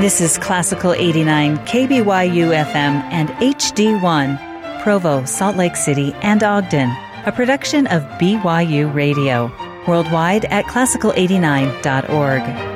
This is Classical 89 KBYU FM and HD1, Provo, Salt Lake City, and Ogden, a production of BYU Radio. Worldwide at classical89.org.